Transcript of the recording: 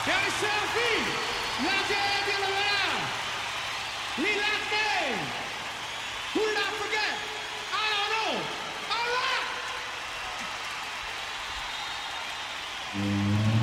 E ai selfie, la gente lo verá. We like that. Who did I forget? I don't know. All right.